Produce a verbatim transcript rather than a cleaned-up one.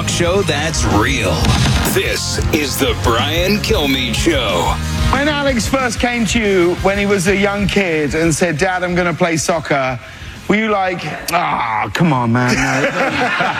talk show that's real. This is the Brian Kilmeade Show. When Alex first came to you when he was a young kid and said, Dad, I'm going to play soccer, were you like, ah, oh, come on, man. No.